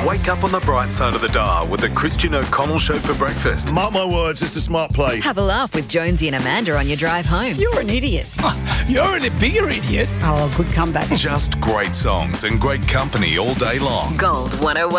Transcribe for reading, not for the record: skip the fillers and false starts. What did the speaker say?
Wake up on the bright side of the dial with the Christian O'Connell Show for breakfast. Mark my words, it's a smart play. Have a laugh with Jonesy and Amanda on your drive home. You're an idiot. You're a bigger idiot. Oh, good comeback. Just great songs and great company all day long. Gold 101.